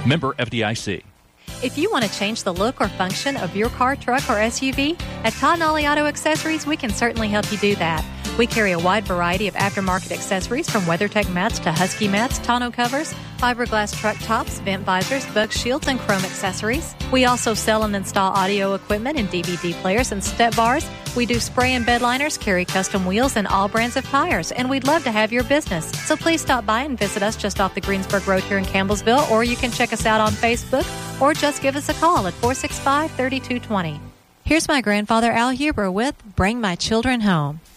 Member FDIC. If you want to change the look or function of your car, truck, or SUV, at Todd & Ollie Auto Accessories, we can certainly help you do that. We carry a wide variety of aftermarket accessories from WeatherTech mats to Husky mats, tonneau covers, fiberglass truck tops, vent visors, bug shields, and chrome accessories. We also sell and install audio equipment and DVD players and step bars. We do spray and bed liners, carry custom wheels, and all brands of tires, and we'd love to have your business. So please stop by and visit us just off the Greensburg Road here in Campbellsville, or you can check us out on Facebook, or just give us a call at 465-3220. Here's my grandfather, Al Huber, with Bring My Children Home.